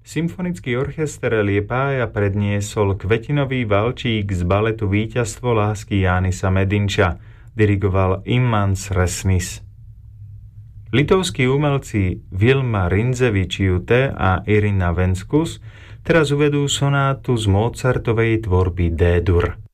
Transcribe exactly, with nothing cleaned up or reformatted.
Symfonický orchester Liepája predniesol Kvetinový valčík z baletu Víťazstvo lásky Jánisa Medinča, dirigoval Imants Resnis. Litovskí umelci Vilma Rindzevičiūtė a Irina Venskus teraz uvedú sonátu z Mozartovej tvorby D-dur.